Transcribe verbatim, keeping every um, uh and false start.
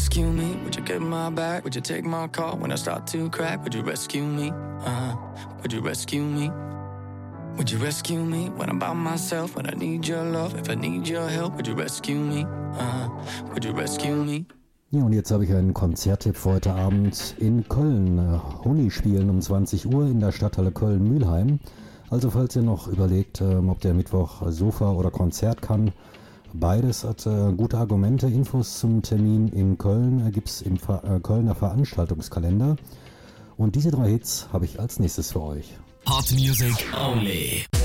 rescue me? Would you get my back? Would you take my call when I start to crack? Would you rescue me? Uh-huh. Would you rescue me? Would you rescue me when I'm by myself? When I need your love, if I need your help, would you rescue me? Uh-huh. Would you rescue me? Ja, und jetzt habe ich einen Konzerttipp für heute Abend in Köln. Huni spielen um zwanzig Uhr in der Stadthalle Köln-Mühlheim. Also falls ihr noch überlegt, ob der Mittwoch Sofa oder Konzert kann, beides hat äh, gute Argumente. Infos zum Termin in Köln gibt es im Ver- äh, Kölner Veranstaltungskalender. Und diese drei Hits habe ich als nächstes für euch. Hot Music Only.